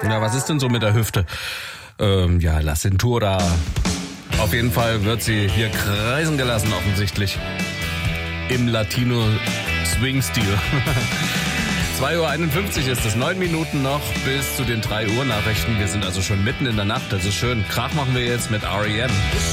Na, was ist denn so mit der Hüfte? Ja, La Cintura. Auf jeden Fall wird sie hier kreisen gelassen, offensichtlich. Im Latino-Swing-Stil. 2:51 Uhr ist es, 9 Minuten noch bis zu den 3 Uhr Nachrichten. Wir sind also schon mitten in der Nacht, das ist schön. Krach machen wir jetzt mit R.E.M.